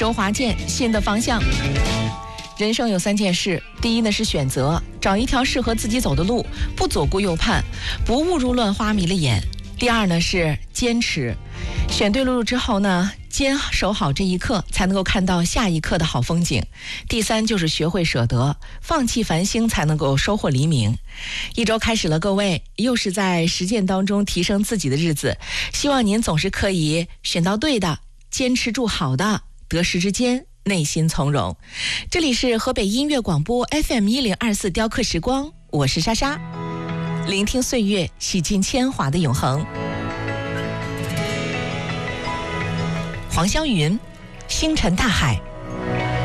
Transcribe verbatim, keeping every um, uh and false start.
周华健《新的方向》。人生有三件事，第一呢是选择，找一条适合自己走的路，不左顾右盼，不误入乱花迷了眼。第二呢是坚持，选对路之后呢，坚守好这一刻，才能够看到下一刻的好风景。第三就是学会舍得，放弃繁星，才能够收获黎明。一周开始了，各位，又是在实践当中提升自己的日子，希望您总是可以选到对的，坚持住好的，得失之间内心从容。这里是河北音乐广播 F M 一零二四雕刻时光，我是莎莎，聆听岁月，洗尽铅华的永恒。黄湘云，星辰大海。